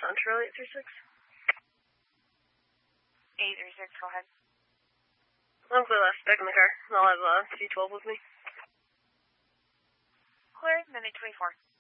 Charlie 836. 836, go ahead. I'm clear last back in the car. I'll have C12 with me. Clear, minute 24.